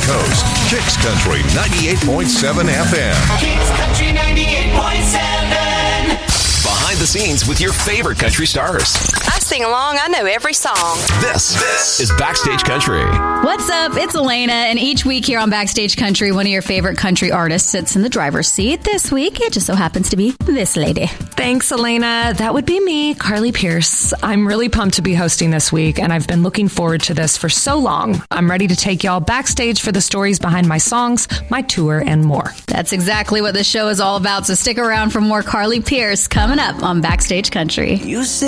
coast. Kicks Country 98.7 FM. Kicks Country 98.7. Behind the scenes with your favorite country stars. I sing along. I know every song. This is Backstage Country. What's up? It's Elena, and each week here on Backstage Country, one of your favorite country artists sits in the driver's seat. This week, it just so happens to be this lady. Thanks, Elena. That would be me, Carly Pierce. I'm really pumped to be hosting this week, and I've been looking forward to this for so long. I'm ready to take y'all backstage for the stories behind my songs, my tour, and more. That's exactly what this show is all about, so stick around for more Carly Pierce coming up on Backstage Country. You say